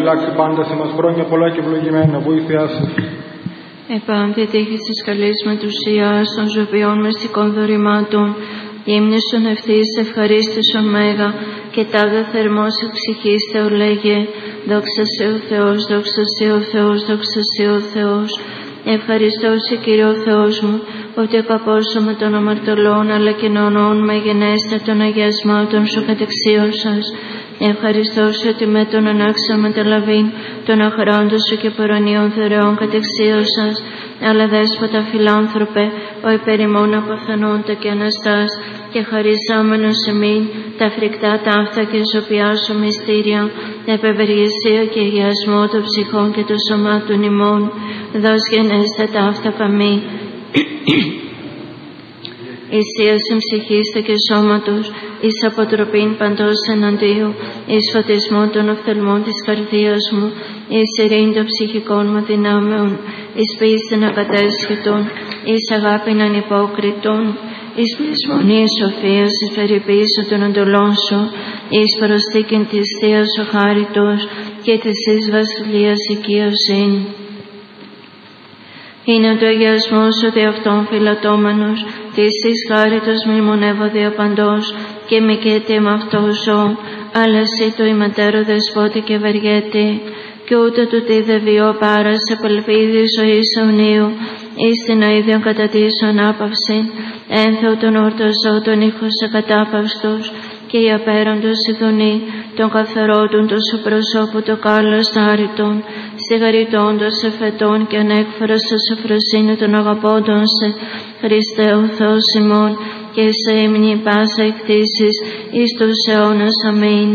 διαφυλάξει πάντα σε μας χρόνια πολλά και ευλογημένα. Βοήθειά σας. Επάνθη τύχης της καλής μετουσίας των ζωοποιών μυστικών δωρημάτων, ύμνησον ευθύς ευχαρίστησον μέγα και τάδε θερμός εξυχής Θεολέγε, δόξα σε ο Θεός, δόξα σε ο Θεός, δόξα σε ο Θεός. Ευχαριστώ σε Κύριε ο Θεός μου, ότι εκαπώσω με των αμαρτωλών αλλά κοινωνών με γενέστε των αγιασμάτων σου κατεξίωσας. Ευχαριστώ σε ότι με τον ανάξα μεταλαβήν των αχρόντων σου και πορωνίων θερεών κατεξίωσας, αλλά δέσποτα φιλάνθρωπε, ο υπερημών αποθανόντα και αναστάς, και χαρισάμενος εμήν τα φρικτά ταύτα και ζωπιά σου μυστήρια, επευεργεσία και αγιασμό των ψυχών και των σωμάτων ημών, δώσ' γενέστε ταύτα καμή. Ισίαση ψυχίστα και σώματος, εις αποτροπήν παντός εναντίου, εις φωτισμό των οφθαλμών της καρδίας μου, εις ειρήνη των ψυχικών μου δυνάμεων, εις πίστην ακατέσχετων, εις αγάπην ανυπόκριτων, εις πλεισμονή σοφίας, εις περιποίηση των εντολών σου, εις προστίκην της Θείας ο χάριτος και της εις βασιλείας οικείωσιν. Είναι το αγιασμό σου δι' αυτόν φυλατώμενος, της εις χάριτος μνημονεύω διαπαντός και μη και τι με αυτό ζω, αλλά εσύ το ημετέρω δεσπότη και ευεργέτη, και ούτε του τι δε βιώ πάρα σε πελπίδι ζωής αιωνίου, εις την αΐδιον κατά της ανάπαυσιν, ένθεο τον ορτοζώ τον ήχος ακατάπαυστος, και οι απέραντος ειδονή, των καθαρότων του σου προσώπου το κάλλος άρρητον, σιγαριτώντος εφετών και ανέκφορος σε σοφροσύνη των αγαπώντων σε, Χριστέ ο Θεός ημών, και σε ύμνη πάσα εκτίσεις εις τους αιώνας. Αμήν.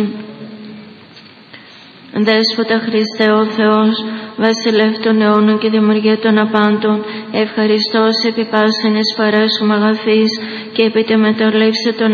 Δέσποτα Χριστέ ο Θεός, βασιλεύ των αιώνων και δημιουργέ των απάντων, ευχαριστώ σε επί πάσινες παρέσχομαι αγαθείς και επί τη μεταλλεύση των